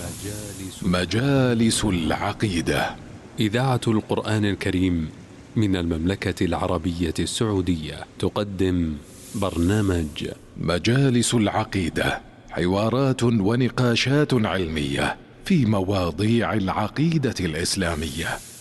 مجالس العقيدة. إذاعة القرآن الكريم من المملكة العربية السعودية تقدم برنامج مجالس العقيدة، حوارات ونقاشات علمية في مواضيع العقيدة الإسلامية